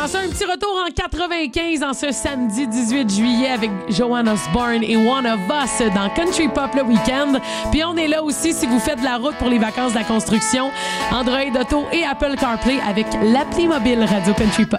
Avant ça, un petit retour en 95 en ce samedi 18 juillet avec Joan Osborne et One of Us dans Country Pop le week-end. Puis on est là aussi si vous faites de la route pour les vacances de la construction. Android Auto et Apple CarPlay avec l'appli mobile Radio Country Pop.